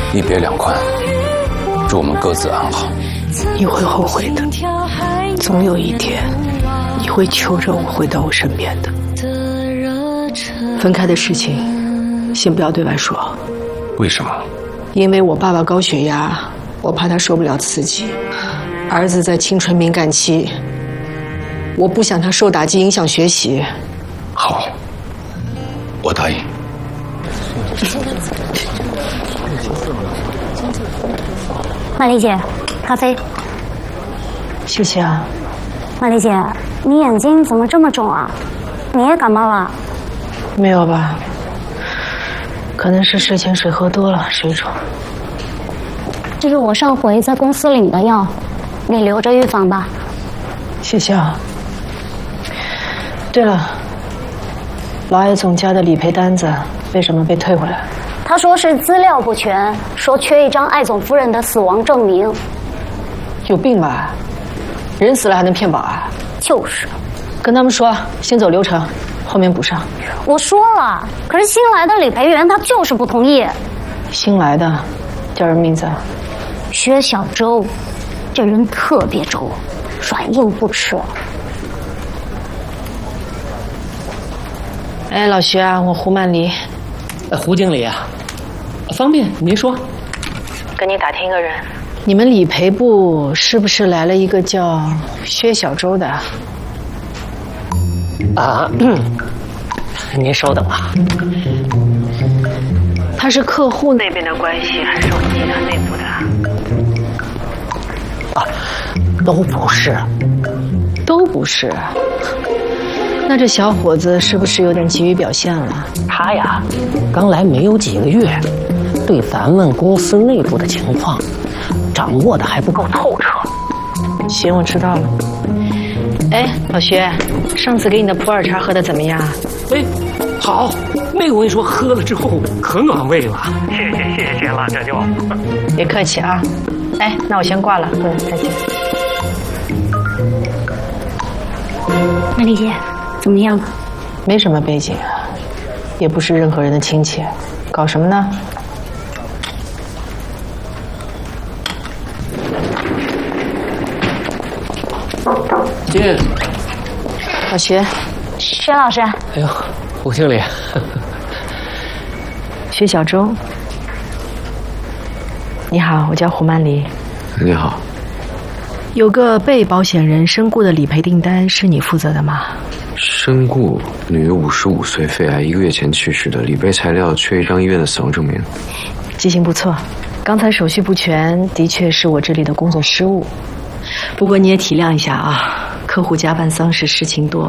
一别两宽，祝我们各自安好。 你会后悔的，总有一天，你会求着我回到我身边的。分开的事情，先不要对外说。 为什么？ 因为我爸爸高血压，我怕他受不了刺激。儿子在青春敏感期，我不想他受打击影响学习。 好，我答应。 曼丽姐，咖啡。 谢谢啊。 曼丽姐，你眼睛怎么这么肿啊？你也感冒了？ 没有吧？可能是睡前水喝多了，水肿。 这是我上回在公司领的药，你留着预防吧。 谢谢啊。对了，老艾总家的理赔单子为什么被退回来？ 他说是资料不全，说缺一张艾总夫人的死亡证明。 有病吧？人死了还能骗保啊？ 就是。 跟他们说，先走流程，后面补上。 我说了，可是新来的理赔员他就是不同意。 新来的，叫什么名字？ 薛小周，这人特别轴，软硬不吃。 哎，老徐啊，我胡曼离。 胡经理啊，方便您说。 跟你打听个人，你们理赔部是不是来了一个叫薛小周的？ 啊，您稍等啊。 他是客户那边的关系，还是我们集团内部的？ 啊，都不是。 都不是。那这小伙子是不是有点急于表现了？ 他呀，刚来没有几个月，对咱们公司内部的情况掌握的还不够透彻。 行，我知道了。哎，老薛，上次给你的普洱茶喝的怎么样？ 哎，好，那个我跟你说，喝了之后可暖胃了。谢谢了，这就。 别客气啊。哎，那我先挂了。再见。 曼丽姐。怎么样？ 没什么背景，也不是任何人的亲戚，搞什么呢？ 进。 老薛。 薛老师。 哎呦，胡经理。 薛小周。你好，我叫胡曼离。 你好。 有个被保险人身故的理赔订单是你负责的吗？ 身故，女55岁，肺癌，1个月前去世的。理赔材料缺一张医院的死亡证明。 记性不错，刚才手续不全，的确是我这里的工作失误。不过你也体谅一下啊，客户加班丧事事情多，